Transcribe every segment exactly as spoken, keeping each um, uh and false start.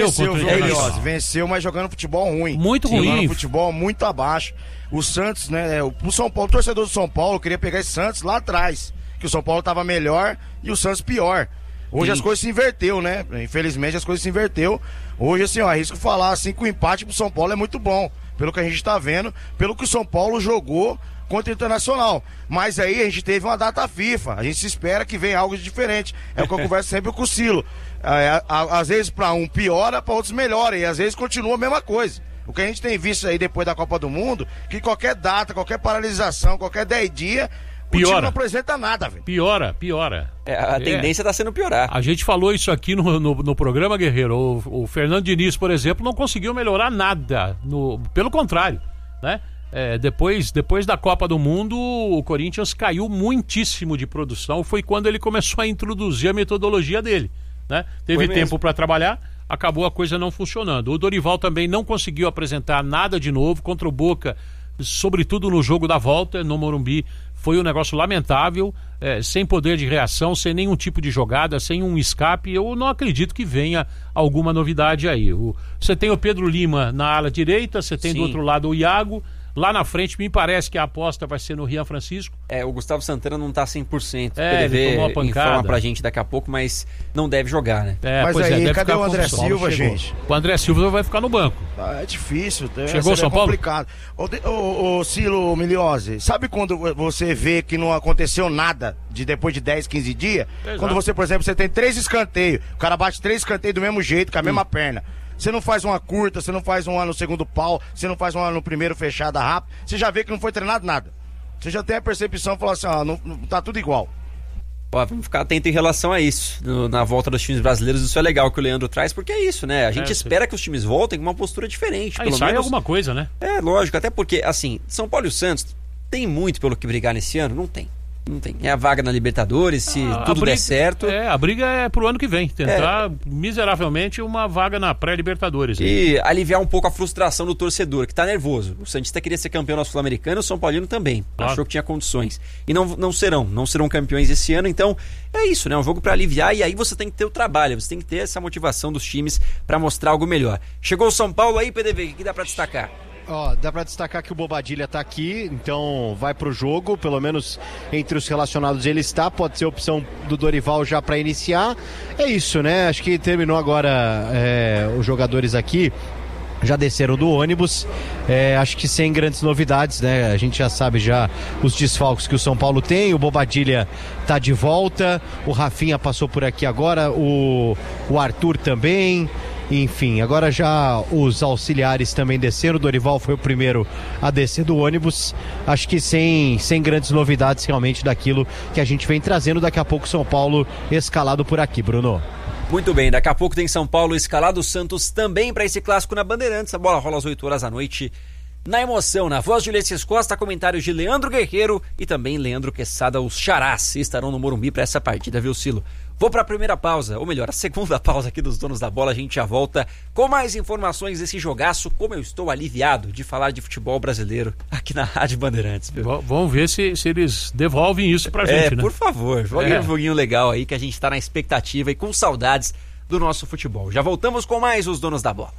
venceu, contra o viu, Internacional. Venceu, mas jogando futebol ruim. Muito jogando ruim. Jogando futebol muito abaixo. O Santos, né, o São Paulo, o torcedor do São Paulo queria pegar esse Santos lá atrás, que o São Paulo tava melhor e o Santos pior. Hoje Sim. as coisas se inverteu, né? Infelizmente as coisas se inverteu. Hoje, assim, ó, arrisco falar assim que o empate pro São Paulo é muito bom, pelo que a gente tá vendo, pelo que o São Paulo jogou contra o Internacional. Mas aí a gente teve uma data FIFA, a gente se espera que venha algo diferente. É o que eu converso sempre com o Silo. É, às vezes para um piora, para outros melhora, e às vezes continua a mesma coisa. O que a gente tem visto aí depois da Copa do Mundo, que qualquer data, qualquer paralisação, qualquer dez dias, piora. O time não apresenta nada, velho. Piora, piora. É, a tendência está é. sendo piorar. A gente falou isso aqui no, no, no programa, Guerreiro. O, o Fernando Diniz, por exemplo, não conseguiu melhorar nada. No, pelo contrário, né? É, depois, depois da Copa do Mundo, o Corinthians caiu muitíssimo de produção. Foi quando ele começou a introduzir a metodologia dele, né? Teve tempo para trabalhar, acabou a coisa não funcionando. O Dorival também não conseguiu apresentar nada de novo contra o Boca, sobretudo no jogo da volta no Morumbi. Foi um negócio lamentável, é, sem poder de reação, sem nenhum tipo de jogada, sem um escape. Eu não acredito que venha alguma novidade aí. O, você tem o Pedro Lima na ala direita, você tem Sim. do outro lado o Iago. Lá na frente, me parece que a aposta vai ser no Rian Francisco. É, o Gustavo Santana não tá cem por cento. É, ele tomou uma pancada. Informa pra gente daqui a pouco, mas não deve jogar, né? É, mas aí, é, cadê o André Silva, gente? O André Silva vai ficar no banco. Ah, é difícil. Chegou o São Paulo? É complicado. Ô, ô, ô, Silo Miliose, sabe quando você vê que não aconteceu nada de depois de dez, quinze dias? Exato. Quando você, por exemplo, você tem três escanteios, o cara bate três escanteios do mesmo jeito, com a hum. mesma perna. Você não faz uma curta, você não faz uma no segundo pau, você não faz uma no primeiro fechada rápido, você já vê que não foi treinado nada. Você já tem a percepção e fala assim, ó, não, não, tá tudo igual. Ó, vamos ficar atento em relação a isso. No, na volta dos times brasileiros, isso é legal que o Leandro traz, porque é isso, né? A gente é, espera sim. que os times voltem com uma postura diferente. Aí pelo sai menos alguma coisa, né? É, lógico, até porque, assim, São Paulo e o Santos tem muito pelo que brigar nesse ano? Não tem. Não tem. É a vaga na Libertadores, se ah, tudo briga, der certo. É, a briga é pro ano que vem. Tentar, é. miseravelmente, uma vaga na pré-Libertadores. E aliviar um pouco a frustração do torcedor, que tá nervoso. O Santista queria ser campeão na Sul-Americana, o São Paulino também. Claro. Achou que tinha condições. E não, não serão. Não serão campeões esse ano. Então, é isso, né? É um jogo pra aliviar. E aí você tem que ter o trabalho. Você tem que ter essa motivação dos times pra mostrar algo melhor. Chegou o São Paulo aí, P D V. O que dá pra destacar? Ó, dá pra destacar que o Bobadilha tá aqui, então vai pro jogo, pelo menos entre os relacionados ele está, pode ser opção do Dorival já pra iniciar. É isso, né? Acho que terminou agora é, os jogadores aqui. Já desceram do ônibus, é, acho que sem grandes novidades, né? A gente já sabe já os desfalques que o São Paulo tem, o Bobadilha tá de volta, o Rafinha passou por aqui agora, o, o Arthur também. Enfim, agora já os auxiliares também desceram, o Dorival foi o primeiro a descer do ônibus, acho que sem, sem grandes novidades realmente daquilo que a gente vem trazendo. Daqui a pouco São Paulo escalado por aqui, Bruno. Muito bem, daqui a pouco tem São Paulo escalado, Santos também para esse clássico na Bandeirantes. A bola rola às oito horas da noite. Na emoção, na voz de Ulisses Costa, comentários de Leandro Guerreiro e também Leandro Quesada, os Xarás estarão no Morumbi para essa partida, viu, Silo? Vou para a primeira pausa, ou melhor, a segunda pausa aqui dos Donos da Bola. A gente já volta com mais informações desse jogaço. Como eu estou aliviado de falar de futebol brasileiro aqui na Rádio Bandeirantes, viu? V- vamos ver se, se eles devolvem isso pra gente, é, né? Por favor, jogue é. um joguinho legal aí que a gente tá na expectativa e com saudades do nosso futebol. Já voltamos com mais os Donos da Bola.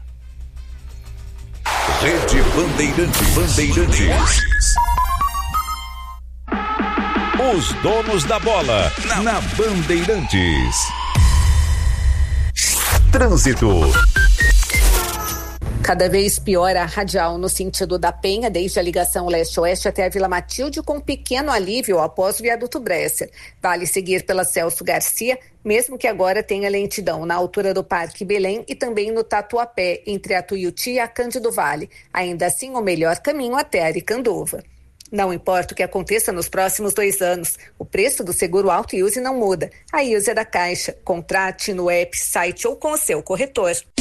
Rede Bandeirantes. Bandeirantes. Os Donos da Bola, na Bandeirantes. Trânsito. Cada vez pior a radial no sentido da Penha, desde a ligação leste-oeste até a Vila Matilde, com um pequeno alívio após o viaduto Bresser. Vale seguir pela Celso Garcia, mesmo que agora tenha lentidão na altura do Parque Belém e também no Tatuapé, entre a Tuiuti e a Cândido Vale. Ainda assim, o melhor caminho até Aricanduva. Não importa o que aconteça nos próximos dois anos, o preço do seguro auto e use não muda. A I U S é da Caixa. Contrate no app, site ou com o seu corretor.